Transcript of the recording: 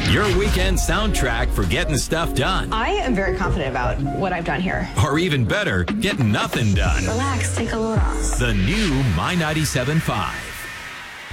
Your weekend soundtrack for getting stuff done. I am very confident about what I've done here. Or even better, getting nothing done. Relax, take a load off. The new My 97.5.